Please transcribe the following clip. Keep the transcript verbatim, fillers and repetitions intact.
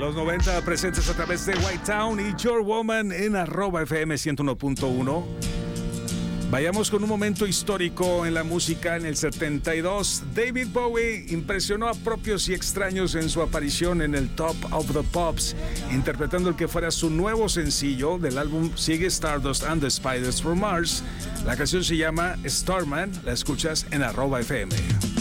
Los noventa presentes a través de White Town y Your Woman en arroba F M ciento uno punto uno. Vayamos con un momento histórico en la música. En el setenta y dos, David Bowie impresionó a propios y extraños en su aparición en el Top of the Pops, interpretando el que fuera su nuevo sencillo del álbum Ziggy Stardust and the Spiders from Mars. La canción se llama Starman. La escuchas en arroba F M.